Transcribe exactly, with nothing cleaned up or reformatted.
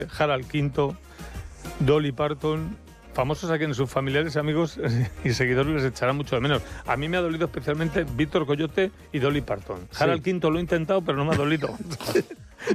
Harold Quinto, Dolly Parton, famosos a quienes sus familiares, amigos y seguidores les echarán mucho de menos. A mí me ha dolido especialmente Víctor Coyote y Dolly Parton. Harold sí. Quinto lo he intentado, pero no me ha dolido.